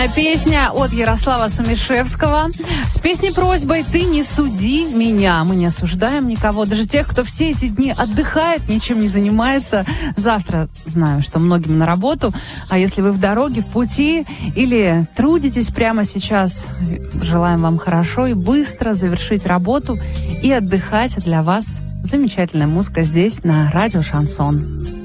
Песня от Ярослава Сумишевского с песней-просьбой «Ты не суди меня». Мы не осуждаем никого, даже тех, кто все эти дни отдыхает, ничем не занимается. Завтра, знаю, что многим на работу, а если вы в дороге, в пути или трудитесь прямо сейчас, желаем вам хорошо и быстро завершить работу и отдыхать. Для вас замечательная музыка здесь, на радио «Шансон».